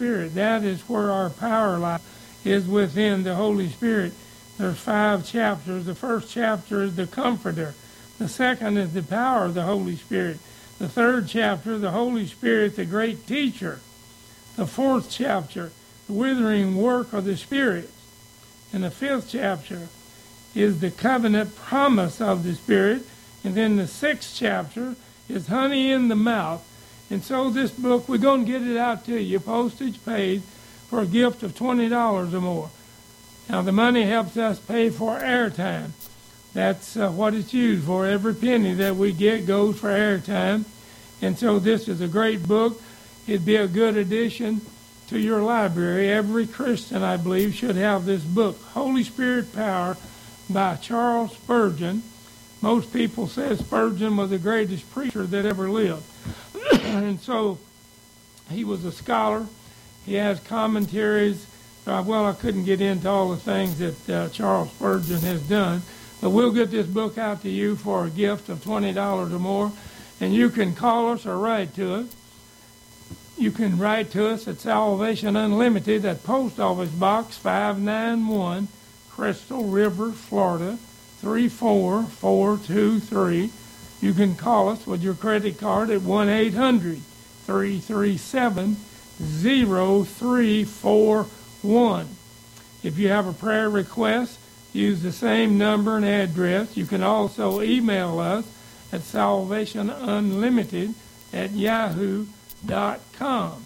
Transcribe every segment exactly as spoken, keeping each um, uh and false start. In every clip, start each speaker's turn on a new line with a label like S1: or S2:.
S1: Spirit. That is where our power lies, is within the Holy Spirit. There's five chapters. The first chapter is the Comforter. The second is the power of the Holy Spirit. The third chapter, the Holy Spirit, the great teacher. The fourth chapter, the withering work of the Spirit. And the fifth chapter is the covenant promise of the Spirit. And then the sixth chapter is honey in the mouth. And so this book, we're going to get it out to you, postage paid, for a gift of twenty dollars or more. Now, the money helps us pay for airtime. That's uh, what it's used for. Every penny that we get goes for airtime. And so this is a great book. It'd be a good addition to your library. Every Christian, I believe, should have this book, Holy Spirit Power by Charles Spurgeon. Most people say Spurgeon was the greatest preacher that ever lived. And so he was a scholar. He has commentaries. Uh, well, I couldn't get into all the things that uh, Charles Spurgeon has done. But we'll get this book out to you for a gift of twenty dollars or more. And you can call us or write to us. You can write to us at Salvation Unlimited at Post Office Box five ninety-one, Crystal River, Florida, three four four two three. You can call us with your credit card at one eight hundred, three three seven, zero three four one. If you have a prayer request, use the same number and address. You can also email us at salvationunlimited at yahoo dot com.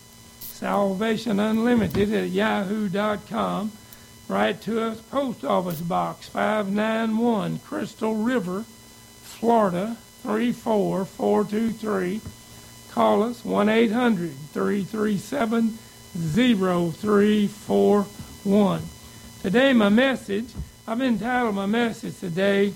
S1: salvationunlimited at yahoo dot com. Write to us, Post Office Box five ninety-one, Crystal River, Florida, three four four two three. Call us, one eight hundred, three three seven, zero three four one. Today, my message, I've entitled my message today,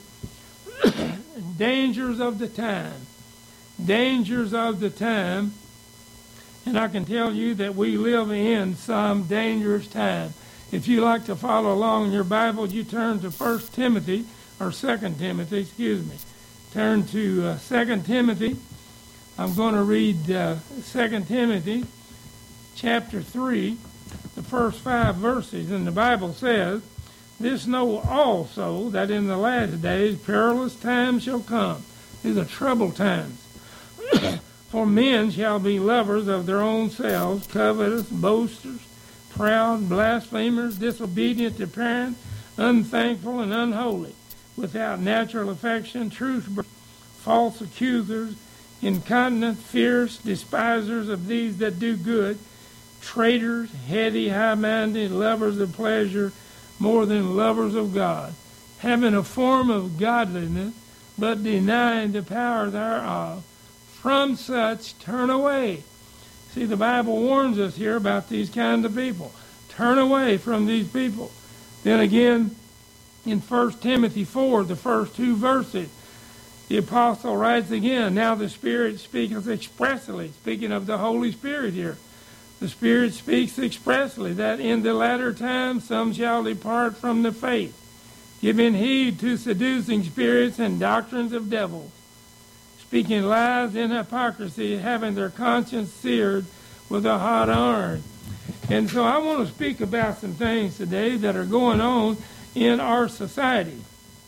S1: Dangers of the Time. Dangers of the Time. And I can tell you that we live in some dangerous time. If you like to follow along in your Bible, you turn to First Timothy, or Second Timothy, excuse me. Turn to uh, Second Timothy. I'm going to read uh, Second Timothy, chapter three, the first five verses. And the Bible says, "This know also, that in the last days perilous times shall come." These are troubled times. "For men shall be lovers of their own selves, covetous, boasters, proud, blasphemers, disobedient to parents, unthankful and unholy, without natural affection, truth, false accusers, incontinent, fierce, despisers of these that do good, traitors, heady, high-minded, lovers of pleasure more than lovers of God, having a form of godliness, but denying the power thereof. From such turn away." See, the Bible warns us here about these kind of people. Turn away from these people. Then again, in First Timothy four, the first two verses, the apostle writes again, "Now the Spirit speaketh expressly," speaking of the Holy Spirit here. "The Spirit speaks expressly, that in the latter time some shall depart from the faith, giving heed to seducing spirits and doctrines of devils, speaking lies in hypocrisy, having their conscience seared with a hot iron." And so I want to speak about some things today that are going on in our society.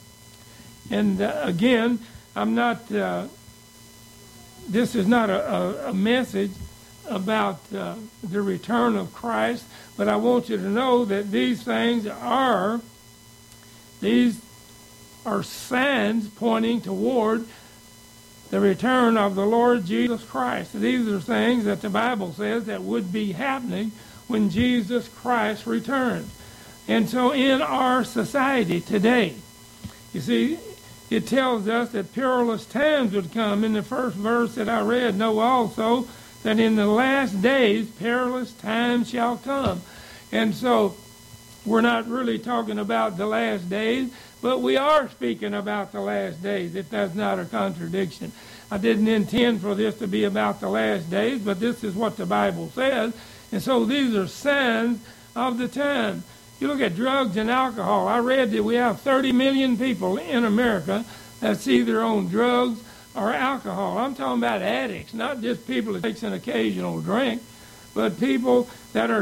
S1: And uh, again, I'm not, uh, this is not a, a, a message about uh, the return of Christ, but I want you to know that these things are, these are signs pointing toward the return of the Lord Jesus Christ. These are things that the Bible says that would be happening when Jesus Christ returns. And so in our society today, you see, it tells us that perilous times would come. In the first verse that I read, "Know also that in the last days perilous times shall come." And so we're not really talking about the last days, but we are speaking about the last days, if that's not a contradiction. I didn't intend for this to be about the last days, but this is what the Bible says. And so these are signs of the time. You look at drugs and alcohol. I read that we have thirty million people in America that's either on drugs or alcohol. I'm talking about addicts, not just people that takes an occasional drink, but people that are